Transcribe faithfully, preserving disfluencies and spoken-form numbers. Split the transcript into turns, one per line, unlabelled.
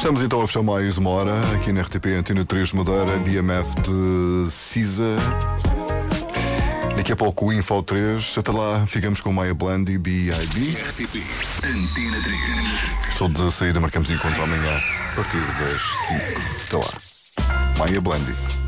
Estamos então a fechar mais uma hora aqui na R T P Antena três Madeira, B M F de Cisa. Daqui a pouco o Info três. Até lá ficamos com Maia Blandi, B I B.
R T P Antena três.
Só de saída marcamos encontro amanhã a partir das cinco. Até lá. Maia Blandi.